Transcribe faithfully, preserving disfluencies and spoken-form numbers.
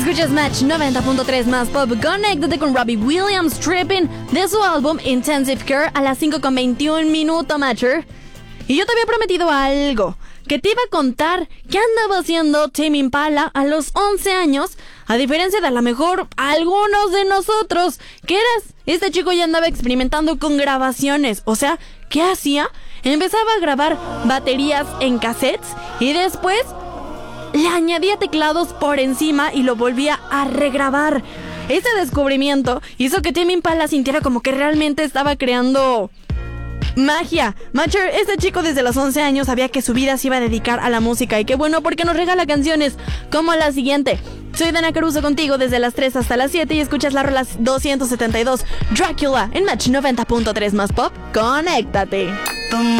Escuchas Match noventa punto tres más pop. Conéctate con Robbie Williams Tripping de su álbum Intensive Care a las cinco con veintiún minutos, Matcher. Y yo te había prometido algo, que te iba a contar qué andaba haciendo Tame Impala a los once años, a diferencia de a lo mejor algunos de nosotros. ¿Qué eras? Este chico ya andaba experimentando con grabaciones. O sea, ¿qué hacía? Empezaba a grabar baterías en cassettes y después le añadía teclados por encima y lo volvía a regrabar. Ese descubrimiento hizo que Tame Impala sintiera como que realmente estaba creando magia. Matcher, este chico desde los once años sabía que su vida se iba a dedicar a la música. Y qué bueno, porque nos regala canciones como la siguiente. Soy Dana Caruso contigo desde las tres hasta las siete y escuchas la rola doscientos setenta y dos, Dracula, en Match noventa punto tres más pop. Conéctate.